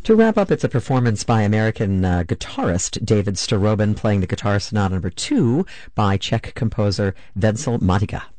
To wrap up, it's a performance by American guitarist David Starobin playing the Guitar Sonata No. 2 by Czech composer Vencel Madiga.